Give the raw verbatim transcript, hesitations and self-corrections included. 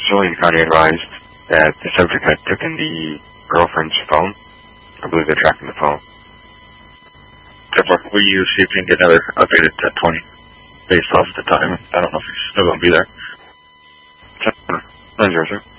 Jillian County advised that the subject had taken the girlfriend's phone. I believe they're tracking the phone. Therefore, will you see if you can get another updated at twenty based off the time? I don't know if he's still going to be there. nine zero, sir.